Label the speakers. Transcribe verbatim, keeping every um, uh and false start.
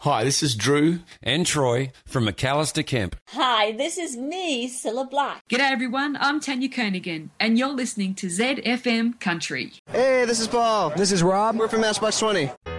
Speaker 1: Hi, this is Drew
Speaker 2: and Troy from McAllister Kemp.
Speaker 3: Hi, this is me, Cilla Black.
Speaker 4: G'day everyone, I'm Tanya Koenigan, and you're listening to Z F M Country.
Speaker 5: Hey, this is Paul.
Speaker 6: This is Rob.
Speaker 5: We're from Matchbox twenty.